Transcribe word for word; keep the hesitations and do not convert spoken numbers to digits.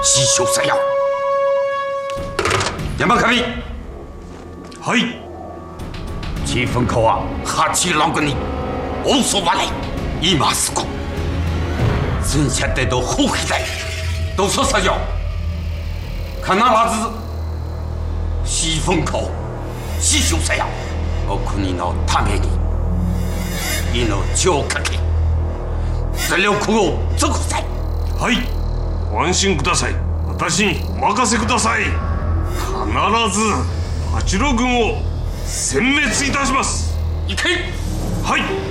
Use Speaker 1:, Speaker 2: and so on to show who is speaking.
Speaker 1: 死傷さよ。山上。
Speaker 2: はい。
Speaker 1: 这份口啊，下起老个你，无所谓。今すぐ、戦車での放棄だ。どうぞさよ。必ず四分口死傷さよ。お国のために命をかけ、全力を尽くせ。
Speaker 2: はい。ご安心ください。私にお任せください。必ず八路軍を殲滅いたします。
Speaker 1: 行け。
Speaker 2: はい。